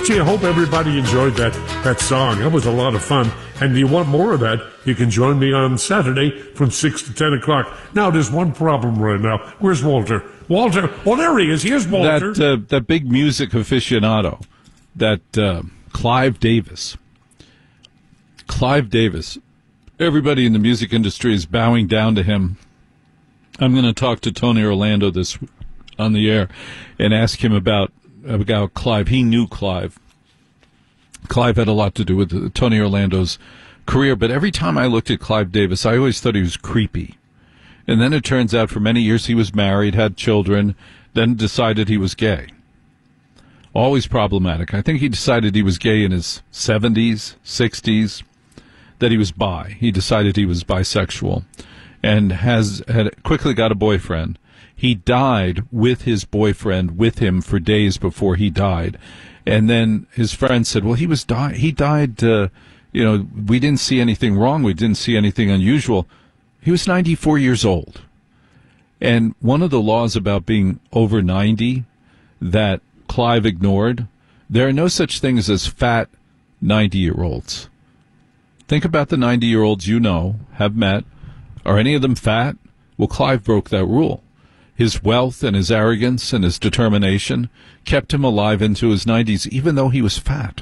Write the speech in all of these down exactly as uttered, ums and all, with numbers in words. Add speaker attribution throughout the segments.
Speaker 1: Gee, I hope everybody enjoyed that, that song. That was a lot of fun. And if you want more of that, you can join me on Saturday from six to ten o'clock. Now, there's one problem right now. Where's Walter? Walter. Oh, there he is. Here's Walter.
Speaker 2: That, uh, that big music aficionado, that uh, Clive Davis. Clive Davis. Everybody in the music industry is bowing down to him. I'm going to talk to Tony Orlando this on the air and ask him about about Clive. He knew Clive. Clive had a lot to do with uh, Tony Orlando's career, but every time I looked at Clive Davis, I always thought he was creepy. And then it turns out for many years he was married, had children, then decided he was gay. Always problematic. I think he decided he was gay in his seventies, sixties, that he was bi. He decided he was bisexual and has had quickly got a boyfriend. He died with his boyfriend with him for days before he died. And then his friend said, well, he was di- he died, uh, you know, we didn't see anything wrong. We didn't see anything unusual. He was ninety-four years old. And one of the laws about being over ninety that Clive ignored, there are no such things as fat ninety-year-olds. Think about the ninety-year-olds you know, have met. Are any of them fat? Well, Clive broke that rule. His wealth and his arrogance and his determination kept him alive into his nineties, even though he was fat.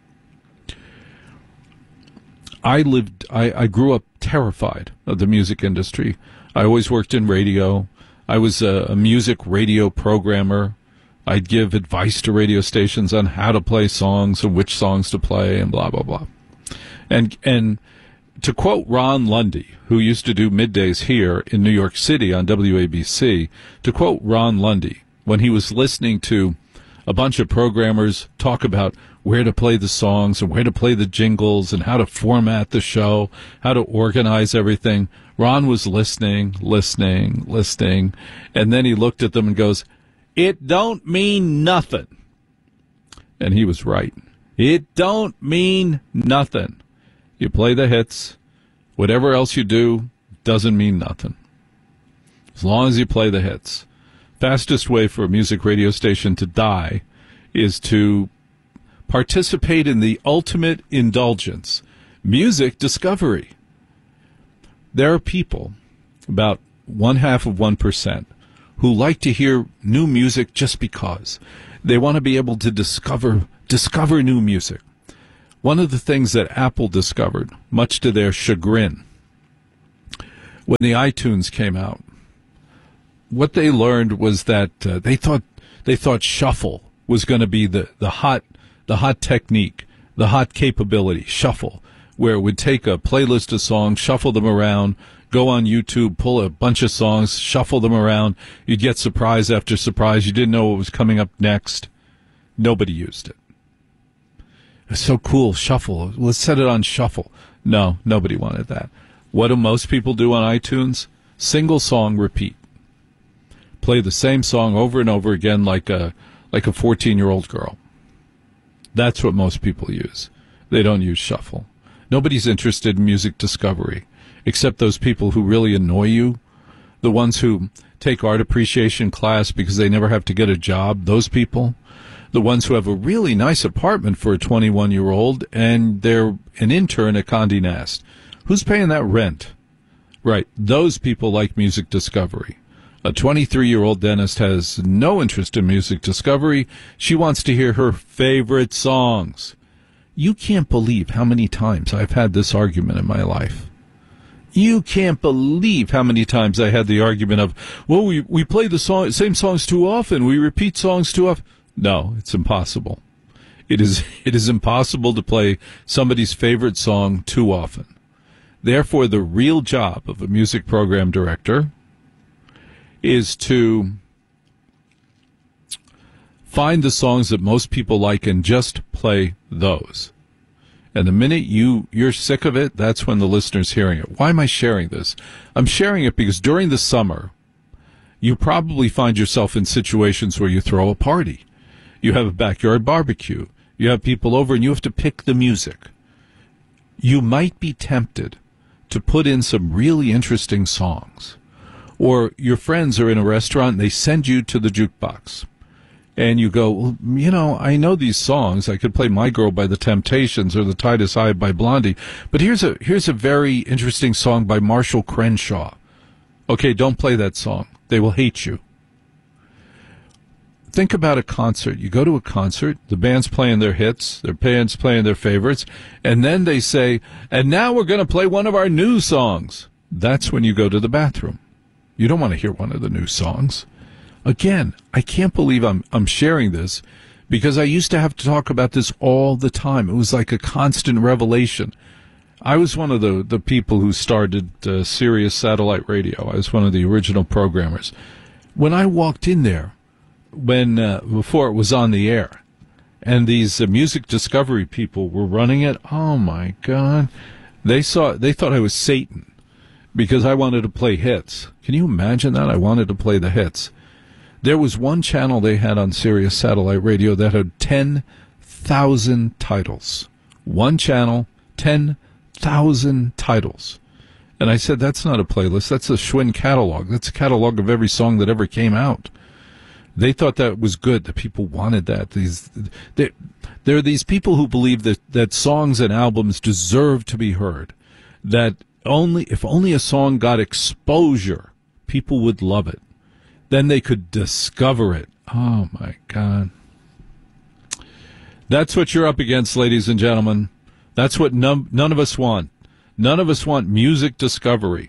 Speaker 2: I lived, I, I grew up terrified of the music industry. I always worked in radio. I was a, a music radio programmer. I'd give advice to radio stations on how to play songs and which songs to play and blah, blah, blah. And, and to quote Ron Lundy, who used to do middays here in New York City on W A B C, to quote Ron Lundy, when he was listening to a bunch of programmers talk about where to play the songs and where to play the jingles and how to format the show, how to organize everything, Ron was listening, listening, listening, and then he looked at them and goes, "It don't mean nothing." And he was right. It don't mean nothing. You play the hits. Whatever else you do doesn't mean nothing. As long as you play the hits. Fastest way for a music radio station to die is to participate in the ultimate indulgence, music discovery. There are people, about one half of one percent, who like to hear new music just because. They want to be able to discover discover new music. One of the things that Apple discovered, much to their chagrin, when the iTunes came out, what they learned was that uh, they thought they thought shuffle was going to be the, the hot the hot technique, the hot capability, shuffle, where it would take a playlist of songs, shuffle them around, go on YouTube, pull a bunch of songs, shuffle them around. You'd get surprise after surprise. You didn't know what was coming up next. Nobody used it. It's so cool, shuffle. Let's set it on shuffle. No, nobody wanted that. What do most people do on iTunes? Single song, repeat. Play the same song over and over again like a like a fourteen-year-old girl. That's what most people use. They don't use shuffle. Nobody's interested in music discovery, except those people who really annoy you, the ones who take art appreciation class because they never have to get a job, those people, the ones who have a really nice apartment for a twenty-one-year-old and they're an intern at Condé Nast. Who's paying that rent? Right, those people like music discovery. A twenty-three-year-old dentist has no interest in music discovery. She wants to hear her favorite songs. You can't believe how many times I've had this argument in my life. You can't believe how many times I had the argument of, well, we, we play the song, same songs too often. We repeat songs too often. No, it's impossible. It is, it is impossible to play somebody's favorite song too often. Therefore, the real job of a music program director is to find the songs that most people like and just play those. And the minute you, you're sick of it, that's when the listener's hearing it. Why am I sharing this? I'm sharing it because during the summer, you probably find yourself in situations where you throw a party. You have a backyard barbecue. You have people over and you have to pick the music. You might be tempted to put in some really interesting songs. Or your friends are in a restaurant and they send you to the jukebox. and you go, well, you know, I know these songs. I could play My Girl by the Temptations or The Tide Is High by Blondie. But here's a here's a very interesting song by Marshall Crenshaw. Okay, don't play that song. They will hate you. Think about a concert. You go to a concert, the band's playing their hits, their band's playing their favorites, and then they say, and now we're going to play one of our new songs. That's when you go to the bathroom. You don't want to hear one of the new songs. Again, I can't believe I'm I'm sharing this because I used to have to talk about this all the time. It was like a constant revelation. I was one of the, the people who started uh, Sirius Satellite Radio. I was one of the original programmers. When I walked in there, when uh, before it was on the air, and these uh, music discovery people were running it, oh my God, they saw they thought I was Satan because I wanted to play hits. Can you imagine that? I wanted to play the hits. There was one channel they had on Sirius Satellite Radio that had ten thousand titles. One channel, ten thousand titles. And I said, that's not a playlist. That's a Schwinn catalog. That's a catalog of every song that ever came out. They thought that was good, that people wanted that. These, there, there are these people who believe that, that songs and albums deserve to be heard. That only if only a song got exposure, people would love it. Then they could discover it. Oh, my God. That's what you're up against, ladies and gentlemen. That's what none, none of us want. None of us want music discovery.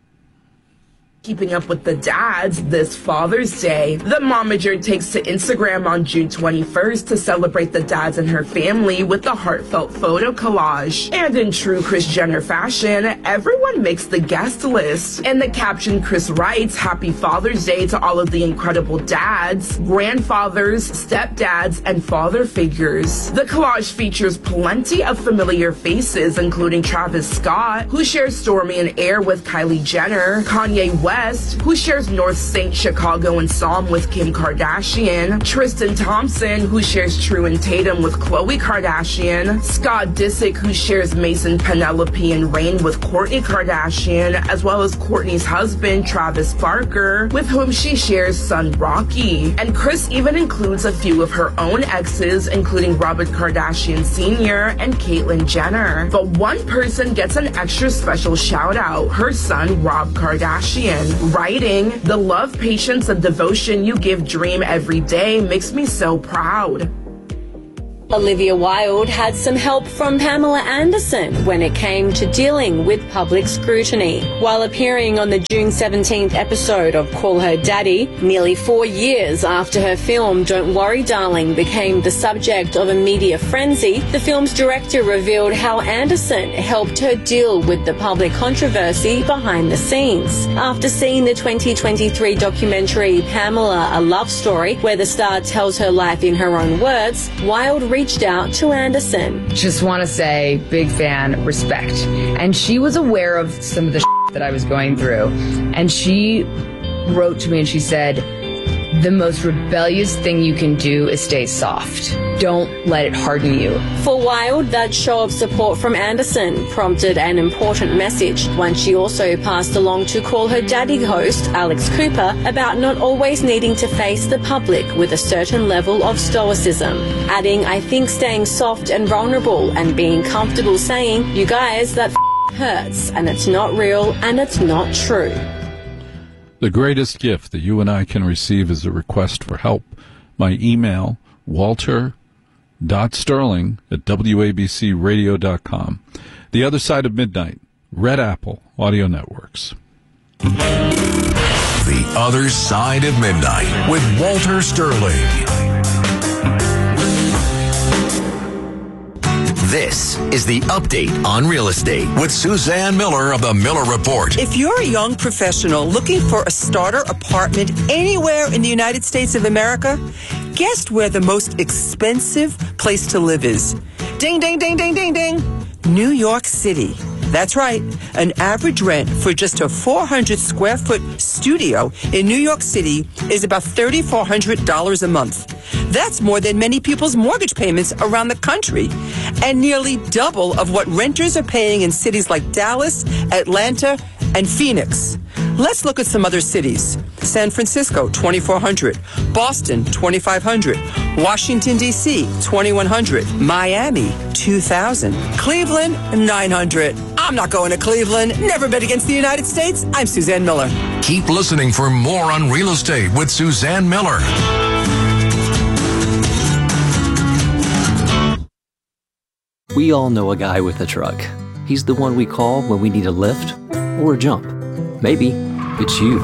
Speaker 3: Keeping up with the dads this Father's Day, the momager takes to Instagram on June twenty-first to celebrate the dads in her family with a heartfelt photo collage. And in true Kris Jenner fashion, everyone makes the guest list. In the caption, Kris writes, "Happy Father's Day to all of the incredible dads, grandfathers, stepdads, and father figures." The collage features plenty of familiar faces, including Travis Scott, who shares Stormy and Air with Kylie Jenner, Kanye West, West, who shares North Saint Chicago and Psalm with Kim Kardashian, Tristan Thompson, who shares True and Tatum with Khloe Kardashian, Scott Disick, who shares Mason, Penelope, and Rain with Kourtney Kardashian, as well as Kourtney's husband, Travis Barker, with whom she shares son Rocky. And Kris even includes a few of her own exes, including Robert Kardashian Senior and Caitlyn Jenner. But one person gets an extra special shout out, her son, Rob Kardashian. Writing, "The love, patience, and devotion you give Dream every day makes me so proud."
Speaker 4: Olivia Wilde had some help from Pamela Anderson when it came to dealing with public scrutiny. While appearing on the June seventeenth episode of Call Her Daddy, nearly four years after her film Don't Worry Darling became the subject of a media frenzy, the film's director revealed how Anderson helped her deal with the public controversy behind the scenes. After seeing the twenty twenty-three documentary Pamela, A Love Story, where the star tells her life in her own words, Wilde reached out to Anderson.
Speaker 5: Just want to say, big fan, respect. And she was aware of some of the shit that I was going through. And she wrote to me and she said, "The most rebellious thing you can do is stay soft. Don't let it harden you."
Speaker 4: For Wilde, that show of support from Anderson prompted an important message, one she also passed along to Call Her Daddy host Alex Cooper about not always needing to face the public with a certain level of stoicism. Adding, "I think staying soft and vulnerable and being comfortable saying, 'You guys, that f- hurts, and it's not real, and it's not true.'"
Speaker 2: The greatest gift that you and I can receive is a request for help. My email, walter.sterling at w a b c radio dot com. The Other Side of Midnight, Red Apple Audio Networks.
Speaker 6: The Other Side of Midnight with Walter Sterling. This is the Update on Real Estate with Suzanne Miller of the Miller Report.
Speaker 7: If you're a young professional looking for a starter apartment anywhere in the United States of America, guess where the most expensive place to live is? Ding, ding, ding, ding, ding, ding. New York City. That's right. An average rent for just a four hundred square foot studio in New York City is about three thousand four hundred dollars a month. That's more than many people's mortgage payments around the country, and nearly double of what renters are paying in cities like Dallas, Atlanta, and Phoenix. Let's look at some other cities. San Francisco, twenty-four hundred. Boston, twenty-five hundred. Washington, D C, twenty-one hundred. Miami, two thousand. Cleveland, nine hundred. I'm not going to Cleveland. Never bet against the United States. I'm Suzanne Miller.
Speaker 6: Keep listening for more on real estate with Suzanne Miller.
Speaker 8: We all know a guy with a truck. He's the one we call when we need a lift or a jump. Maybe it's you.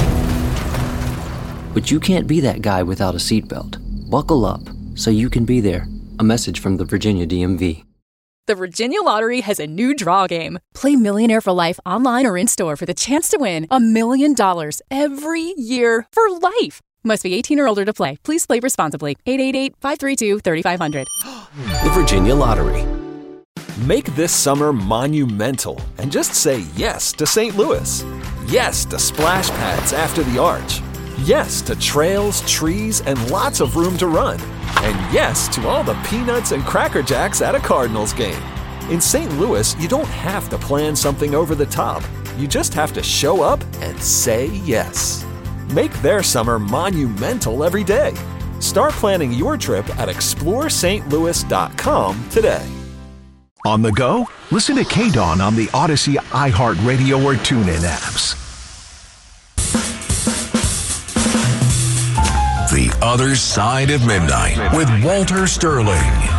Speaker 8: But you can't be that guy without a seatbelt. Buckle up so you can be there. A message from the Virginia D M V.
Speaker 9: The Virginia Lottery has a new draw game. Play Millionaire for Life online or in-store for the chance to win a million dollars every year for life. Must be eighteen or older to play. Please play responsibly. eight eight eight, five three two, three five zero zero.
Speaker 10: The Virginia Lottery. Make this summer monumental and just say yes to Saint Louis. Yes to splash pads after the arch. Yes to trails, trees, and lots of room to run. And yes to all the peanuts and Cracker Jacks at a Cardinals game. In Saint Louis, you don't have to plan something over the top. You just have to show up and say yes. Make their summer monumental every day. Start planning your trip at explore st louis dot com today.
Speaker 11: On the go? Listen to K-Dawn on the Odyssey, iHeartRadio, or TuneIn apps.
Speaker 6: The Other Side of Midnight with Walter Sterling.